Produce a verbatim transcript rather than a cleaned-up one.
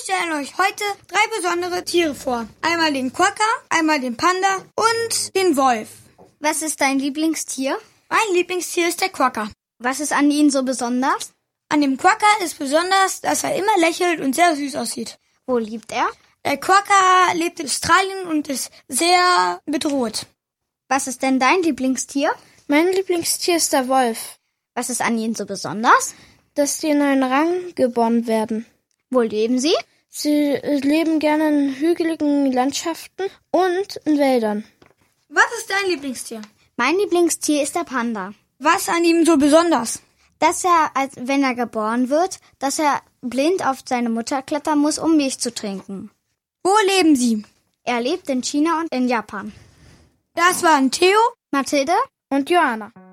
stellen euch heute drei besondere Tiere vor. Einmal den Quokka, einmal den Panda und den Wolf. Was ist dein Lieblingstier? Mein Lieblingstier ist der Quokka. Was ist an ihm so besonders? An dem Quokka ist besonders, dass er immer lächelt und sehr süß aussieht. Wo lebt er? Der Quokka lebt in Australien und ist sehr bedroht. Was ist denn dein Lieblingstier? Mein Lieblingstier ist der Wolf. Was ist an ihnen so besonders? Dass die in einen Rang geboren werden. Wo leben sie? Sie leben gerne in hügeligen Landschaften und in Wäldern. Was ist dein Lieblingstier? Mein Lieblingstier ist der Panda. Was an ihm so besonders? Dass er, als wenn er geboren wird, dass er blind auf seine Mutter klettern muss, um Milch zu trinken. Wo leben sie? Er lebt in China und in Japan. Das waren Theo, Mathilde und Johanna.